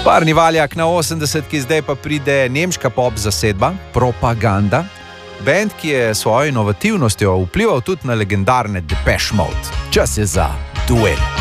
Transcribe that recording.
Parni valjak na 80, zdaj pa pride nemška pop zasedba Propaganda. Band, ki je svojo inovativnostjo vplival tudi na legendarne Depeche Mode. Čas je za duel.